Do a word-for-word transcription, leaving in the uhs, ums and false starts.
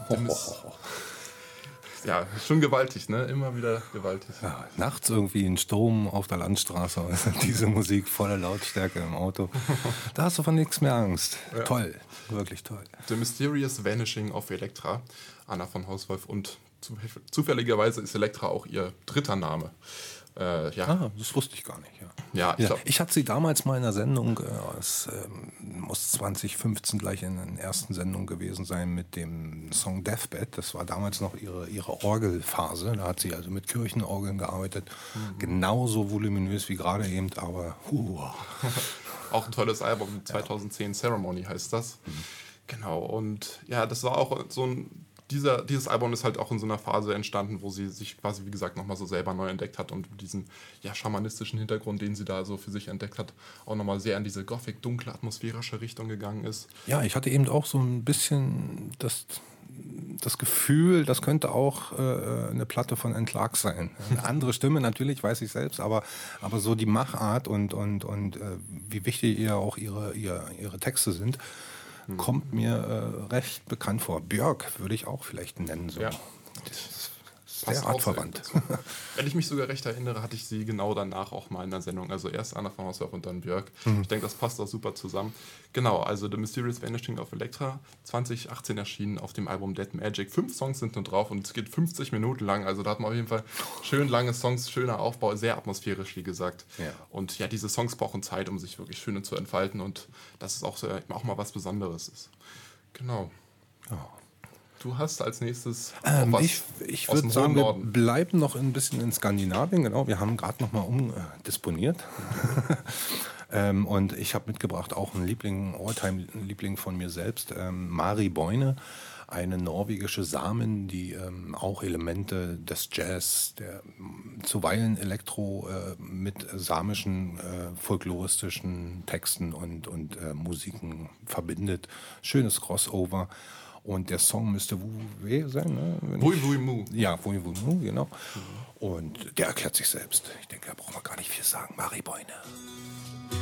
Ja, schon gewaltig, ne? Immer wieder gewaltig. Ja, nachts irgendwie ein Sturm auf der Landstraße, diese Musik voller Lautstärke im Auto. Da hast du von nichts mehr Angst. Ja. Toll, wirklich toll. The Mysterious Vanishing of Elektra, Anna von Hauswolf. Und zufälligerweise ist Elektra auch ihr dritter Name. Äh, ja. Ah, das wusste ich gar nicht. Ja, ja, ich, ja, ich hatte sie damals mal in einer Sendung, äh, es ähm, muss zwanzig fünfzehn gleich in der ersten Sendung gewesen sein mit dem Song Deathbed. Das war damals noch ihre, ihre Orgelphase. Da hat sie also mit Kirchenorgeln gearbeitet. Mhm. Genauso voluminös wie gerade eben, aber uh. Auch ein tolles Album, zweitausendzehn, ja. Ceremony heißt das. Mhm. Genau, und ja, das war auch so ein Dieser, dieses Album ist halt auch in so einer Phase entstanden, wo sie sich quasi, wie gesagt, nochmal so selber neu entdeckt hat und diesen ja, schamanistischen Hintergrund, den sie da so für sich entdeckt hat, auch nochmal sehr in diese gothic-dunkle, atmosphärische Richtung gegangen ist. Ja, ich hatte eben auch so ein bisschen das, das Gefühl, das könnte auch äh, eine Platte von Entlag sein. Eine andere Stimme natürlich, weiß ich selbst, aber, aber so die Machart und, und, und äh, wie wichtig ihr auch ihre, ihre, ihre Texte sind, kommt mir äh, recht bekannt vor. Björk würde ich auch vielleicht nennen. So. Ja. Das ist sehr artverwandt. Wenn ich mich sogar recht erinnere, hatte ich sie genau danach auch mal in der Sendung. Also erst Anna von Hauswolf und dann Björk. Mhm. Ich denke, das passt auch super zusammen. Genau, also The Mysterious Vanishing of Elektra, zwanzig achtzehn erschienen auf dem Album Dead Magic. Fünf Songs sind nur drauf und es geht fünfzig Minuten lang. Also da hat man auf jeden Fall schön lange Songs, schöner Aufbau, sehr atmosphärisch, wie gesagt. Ja. Und ja, diese Songs brauchen Zeit, um sich wirklich schön zu entfalten und dass es auch, so, auch mal was Besonderes ist. Genau. Oh. Du hast als nächstes ähm, was ich ich würde sagen, wir bleiben noch ein bisschen in Skandinavien. Genau, wir haben gerade noch mal umdisponiert. ähm, und ich habe mitgebracht auch einen Liebling, Alltime-Liebling von mir selbst, ähm, Mari Boine, eine norwegische Samin, die ähm, auch Elemente des Jazz, der zuweilen Elektro äh, mit samischen äh, folkloristischen Texten und, und äh, Musiken verbindet. Schönes Crossover. Und der Song müsste Wu Weh sein, ne? Wui Wui Mu. Ja, Wui Wui Mu, genau. Und der erklärt sich selbst. Ich denke, da braucht man gar nicht viel sagen. Mari Boine.